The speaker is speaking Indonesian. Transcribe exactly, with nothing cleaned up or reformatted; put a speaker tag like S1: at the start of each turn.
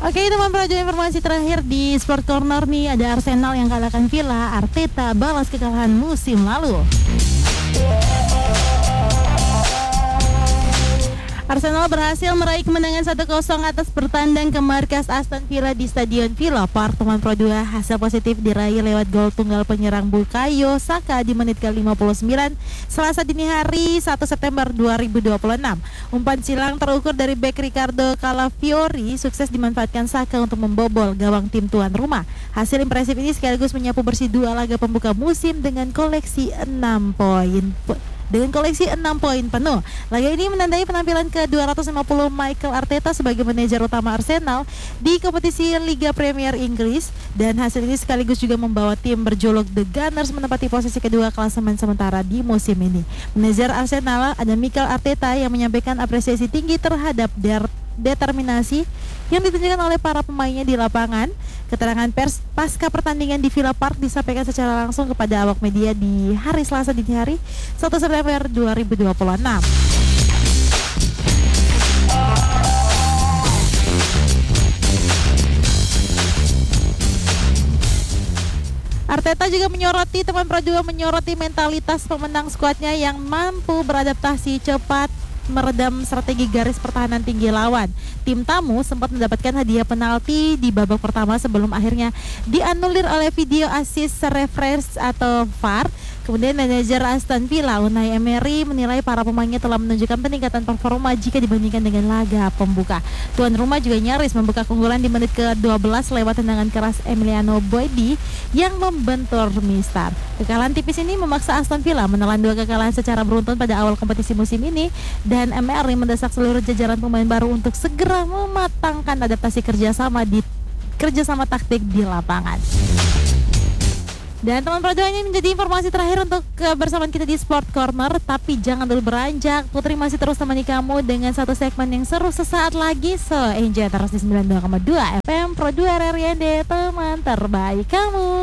S1: Oke teman Projo, informasi terakhir di Sport Corner nih, ada Arsenal yang kalahkan Villa. Arteta balas kekalahan musim lalu. Arsenal berhasil meraih kemenangan satu kosong atas bertandang ke markas Aston Villa di Stadion Villa Park. Teman Pro dua, hasil positif diraih lewat gol tunggal penyerang Bukayo Saka di menit ke lima puluh sembilan Selasa dini hari satu September dua ribu dua puluh enam. Umpan silang terukur dari bek Ricardo Calafiori sukses dimanfaatkan Saka untuk membobol gawang tim tuan rumah. Hasil impresif ini sekaligus menyapu bersih dua laga pembuka musim dengan koleksi enam poin. Dengan koleksi enam poin penuh. Laga ini menandai penampilan ke dua ratus lima puluh Mikel Arteta sebagai manajer utama Arsenal di kompetisi Liga Premier Inggris, dan hasil ini sekaligus juga membawa tim berjuluk The Gunners menempati posisi kedua klasemen sementara di musim ini. Manajer Arsenal ada Mikel Arteta yang menyampaikan apresiasi tinggi terhadap der- determinasi yang ditunjukkan oleh para pemainnya di lapangan. Keterangan pers pasca pertandingan di Villa Park disampaikan secara langsung kepada awak media di hari Selasa dini hari satu September dua ribu dua puluh enam. Arteta juga menyoroti, teman Pro dua menyoroti mentalitas pemenang skuadnya yang mampu beradaptasi cepat meredam strategi garis pertahanan tinggi lawan. Tim tamu sempat mendapatkan hadiah penalti di babak pertama sebelum akhirnya dianulir oleh video assist reference atau V A R. Kemudian manajer Aston Villa Unai Emery menilai para pemainnya telah menunjukkan peningkatan performa jika dibandingkan dengan laga pembuka. Tuan rumah juga nyaris membuka keunggulan di menit ke dua belas lewat tendangan keras Emiliano Boedi yang membentur Mistar. Kekalahan tipis ini memaksa Aston Villa menelan dua kekalahan secara beruntun pada awal kompetisi musim ini, dan Emery mendesak seluruh jajaran pemain baru untuk segera mematangkan adaptasi kerjasama di kerjasama taktik di lapangan. Dan teman Pro dua, ini menjadi informasi terakhir untuk kebersamaan kita di Sport Corner. Tapi jangan dulu beranjak, Putri masih terus temani kamu dengan satu segmen yang seru sesaat lagi. So enjoy terus di sembilan puluh dua koma dua F M Pro dua R R I N D, teman terbaik kamu.